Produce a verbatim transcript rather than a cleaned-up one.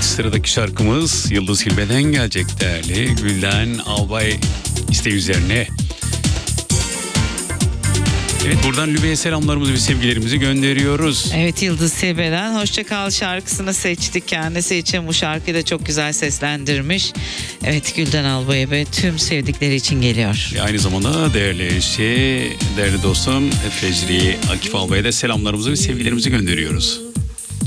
sıradaki şarkımız Yıldız Hilbe'den gelecek değerli Gülden Albay isteği üzerine. Evet, buradan Lübe'ye selamlarımızı ve sevgilerimizi gönderiyoruz. Evet, Yıldız Silbe'den Hoşça Kal şarkısını seçtik kendisi için. Bu şarkıyı da çok güzel seslendirmiş. Evet, Gülden Albay'a ve tüm sevdikleri için geliyor. Ve aynı zamanda değerli eşi, değerli dostum Fecri Akif Albay'a da selamlarımızı ve sevgilerimizi gönderiyoruz.